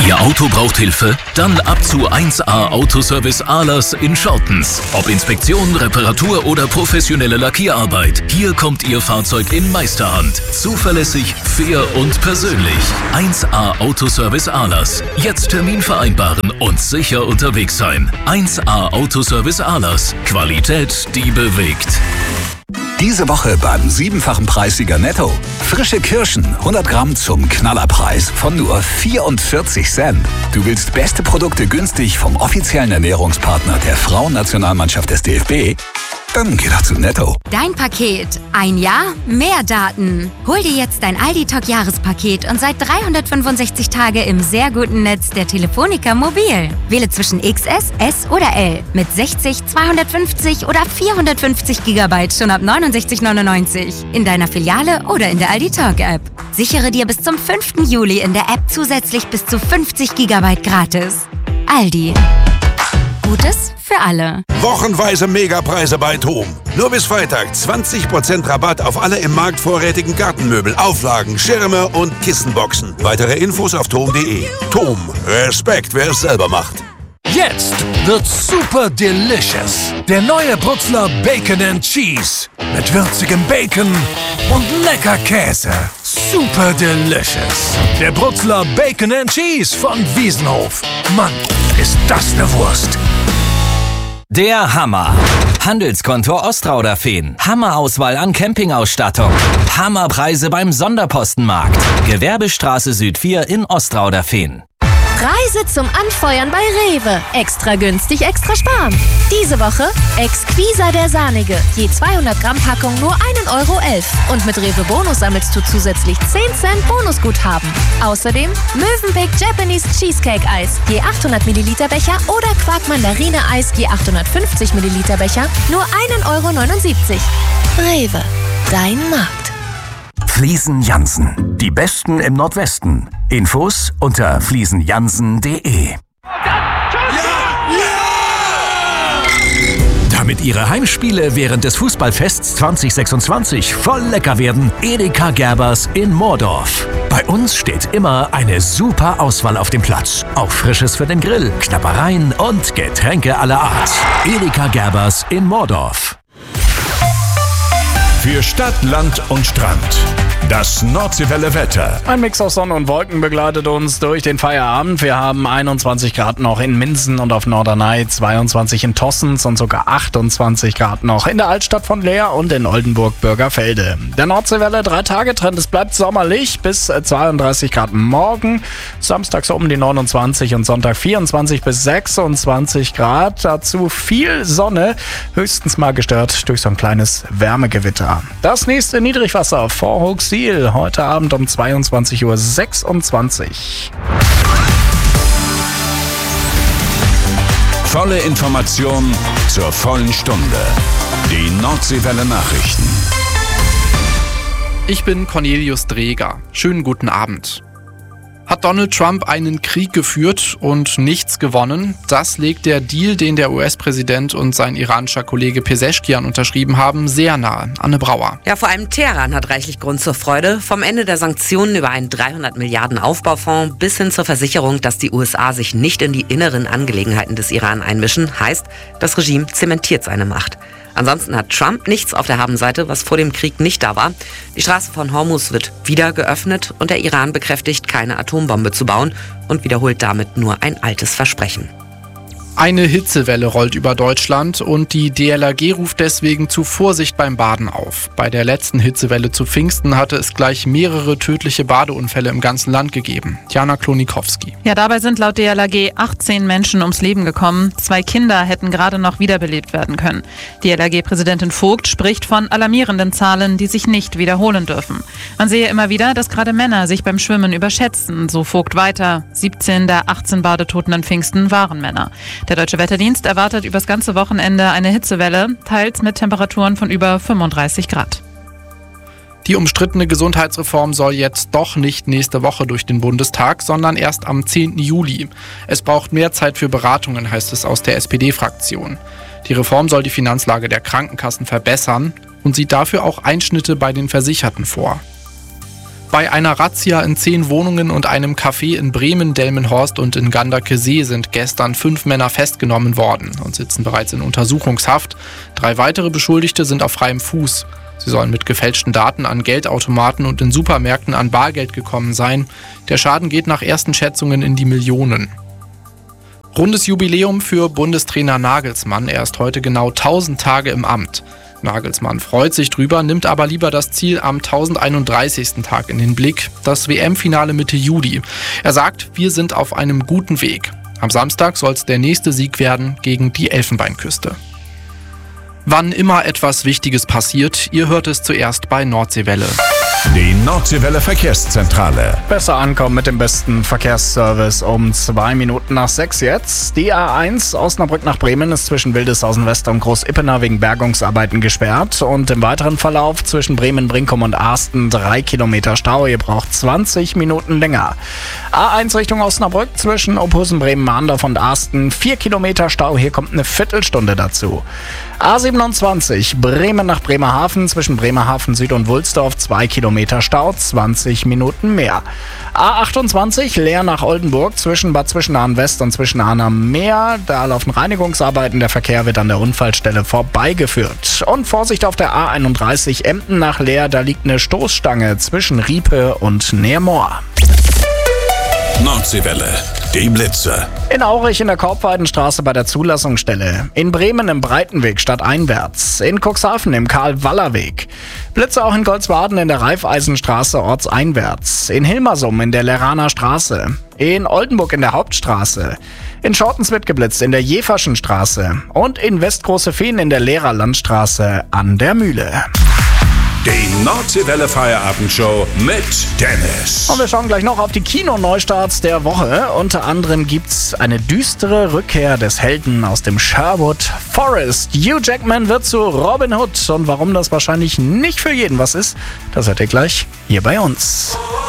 Ihr Auto braucht Hilfe? Dann ab zu 1A Autoservice Ahlers in Schortens. Ob Inspektion, Reparatur oder professionelle Lackierarbeit. Hier kommt Ihr Fahrzeug in Meisterhand. Zuverlässig, fair und persönlich. 1A Autoservice Ahlers. Jetzt Termin vereinbaren und sicher unterwegs sein. 1A Autoservice Ahlers. Qualität, die bewegt. Diese Woche beim 7-fachen Preissieger Netto. Frische Kirschen, 100 Gramm zum Knallerpreis von nur 44 Cent. Du willst beste Produkte günstig vom offiziellen Ernährungspartner der Frauennationalmannschaft des DFB? Dann geh doch zu Netto. Dein Paket. Ein Jahr, mehr Daten. Hol dir jetzt dein Aldi-Talk-Jahrespaket und seit 365 Tage im sehr guten Netz der Telefonica Mobil. Wähle zwischen XS, S oder L mit 60, 250 oder 450 GB schon ab 69,99 in deiner Filiale oder in der Aldi-Talk-App. Sichere dir bis zum 5. Juli in der App zusätzlich bis zu 50 GB gratis. Aldi. Gutes für alle. Wochenweise Megapreise bei TOM. Nur bis Freitag 20% Rabatt auf alle im Markt vorrätigen Gartenmöbel, Auflagen, Schirme und Kissenboxen. Weitere Infos auf tom.de. TOM. Respekt, wer es selber macht. Jetzt wird's super delicious. Der neue Brutzler Bacon and Cheese. Mit würzigem Bacon und lecker Käse. Super delicious. Der Brutzler Bacon and Cheese von Wiesenhof. Mann, ist das eine Wurst. Der Hammer. Handelskonto Ostrauderfehn. Hammerauswahl an Campingausstattung. Hammerpreise beim Sonderpostenmarkt. Gewerbestraße Süd 4 in Ostrauderfehn. Preise zum Anfeuern bei Rewe. Extra günstig, extra sparen. Diese Woche Exquisa der Sahnige. Je 200 Gramm Packung nur 1,11 €. Und mit Rewe Bonus sammelst du zusätzlich 10 Cent Bonusguthaben. Außerdem Mövenpick Japanese Cheesecake Eis. Je 800 Milliliter Becher oder Quark Mandarine Eis je 850 Milliliter Becher nur 1,79 €. Rewe. Dein Markt. Fliesen Jansen. Die Besten im Nordwesten. Infos unter fliesenjansen.de. Damit Ihre Heimspiele während des Fußballfests 2026 voll lecker werden, Edeka Gerbers in Moordorf. Bei uns steht immer eine super Auswahl auf dem Platz. Auch Frisches für den Grill, Knabbereien und Getränke aller Art. Edeka Gerbers in Moordorf. Für Stadt, Land und Strand. Das Nordseewelle Wetter. Ein Mix aus Sonne und Wolken begleitet uns durch den Feierabend. Wir haben 21 Grad noch in Minsen und auf Norderney, 22 in Tossens und sogar 28 Grad noch in der Altstadt von Leer und in Oldenburg-Bürgerfelde. Der Nordseewelle 3-Tage-Trend, es bleibt sommerlich bis 32 Grad morgen. Samstag so um die 29 und Sonntag 24 bis 26 Grad. Dazu viel Sonne, höchstens mal gestört durch so ein kleines Wärmegewitter. Das nächste Niedrigwasser vor Hochsiel heute Abend um 22:26 Uhr. Volle Information zur vollen Stunde. Die Nordseewelle Nachrichten. Ich bin Cornelius Dreger. Schönen guten Abend. Hat Donald Trump einen Krieg geführt und nichts gewonnen? Das legt der Deal, den der US-Präsident und sein iranischer Kollege Pezeshkian unterschrieben haben, sehr nahe. Anne Brauer. Ja, vor allem Teheran hat reichlich Grund zur Freude. Vom Ende der Sanktionen über einen 300 Milliarden Aufbaufonds bis hin zur Versicherung, dass die USA sich nicht in die inneren Angelegenheiten des Iran einmischen, heißt, das Regime zementiert seine Macht. Ansonsten hat Trump nichts auf der Habenseite, was vor dem Krieg nicht da war. Die Straße von Hormuz wird wieder geöffnet und der Iran bekräftigt, keine Atombombe zu bauen und wiederholt damit nur ein altes Versprechen. Eine Hitzewelle rollt über Deutschland und die DLRG ruft deswegen zu Vorsicht beim Baden auf. Bei der letzten Hitzewelle zu Pfingsten hatte es gleich mehrere tödliche Badeunfälle im ganzen Land gegeben. Jana Klonikowski. Ja, dabei sind laut DLRG 18 Menschen ums Leben gekommen. 2 Kinder hätten gerade noch wiederbelebt werden können. DLRG-Präsidentin Vogt spricht von alarmierenden Zahlen, die sich nicht wiederholen dürfen. Man sehe immer wieder, dass gerade Männer sich beim Schwimmen überschätzen, so Vogt weiter. 17 der 18 Badetoten an Pfingsten waren Männer. Der Deutsche Wetterdienst erwartet übers ganze Wochenende eine Hitzewelle, teils mit Temperaturen von über 35 Grad. Die umstrittene Gesundheitsreform soll jetzt doch nicht nächste Woche durch den Bundestag, sondern erst am 10. Juli. Es braucht mehr Zeit für Beratungen, heißt es aus der SPD-Fraktion. Die Reform soll die Finanzlage der Krankenkassen verbessern und sieht dafür auch Einschnitte bei den Versicherten vor. Bei einer Razzia in 10 Wohnungen und einem Café in Bremen, Delmenhorst und in Ganderkesee sind gestern 5 Männer festgenommen worden und sitzen bereits in Untersuchungshaft. 3 weitere Beschuldigte sind auf freiem Fuß. Sie sollen mit gefälschten Daten an Geldautomaten und in Supermärkten an Bargeld gekommen sein. Der Schaden geht nach ersten Schätzungen in die Millionen. Rundes Jubiläum für Bundestrainer Nagelsmann. Er ist heute genau 1000 Tage im Amt. Nagelsmann freut sich drüber, nimmt aber lieber das Ziel am 1031. Tag in den Blick, das WM-Finale Mitte Juli. Er sagt, wir sind auf einem guten Weg. Am Samstag soll es der nächste Sieg werden gegen die Elfenbeinküste. Wann immer etwas Wichtiges passiert, ihr hört es zuerst bei Nordseewelle. Die Nordseewelle Verkehrszentrale. Besser ankommen mit dem besten Verkehrsservice um 2 Minuten nach 6 jetzt. Die A1 Osnabrück nach Bremen ist zwischen Wildeshausen West und Groß-Ippener wegen Bergungsarbeiten gesperrt. Und im weiteren Verlauf zwischen Bremen, Brinkum und Asten 3 Kilometer Stau. Ihr braucht 20 Minuten länger. A1 Richtung Osnabrück zwischen Ophusen, Bremen, Mahndorf und Asten 4 Kilometer Stau. Hier kommt eine Viertelstunde dazu. A27 Bremen nach Bremerhaven zwischen Bremerhaven Süd und Wulsdorf 2 Kilometer Stau, 20 Minuten mehr. A28 Leer nach Oldenburg zwischen Bad Zwischenahn West und Zwischenahn am Meer. Da laufen Reinigungsarbeiten, der Verkehr wird an der Unfallstelle vorbeigeführt. Und Vorsicht auf der A31 Emden nach Leer, da liegt eine Stoßstange zwischen Riepe und Neermoor. Nordseewelle, die Blitze. In Aurich in der Korbweidenstraße bei der Zulassungsstelle. In Bremen im Breitenweg stadteinwärts. In Cuxhaven im Karl-Waller-Weg. Blitze auch in Goldswaden in der Raiffeisenstraße ortseinwärts. In Hilmersum in der Leraner Straße. In Oldenburg in der Hauptstraße. In Schortens wird geblitzt in der Jeferschen Straße. Und in Westgroße-Fehn in der Lehrerlandstraße an der Mühle. Die Nordseewelle Feierabendshow mit Dennis. Und wir schauen gleich noch auf die Kino-Neustarts der Woche. Unter anderem gibt's eine düstere Rückkehr des Helden aus dem Sherwood Forest. Hugh Jackman wird zu Robin Hood. Und warum das wahrscheinlich nicht für jeden was ist, das hört ihr gleich hier bei uns.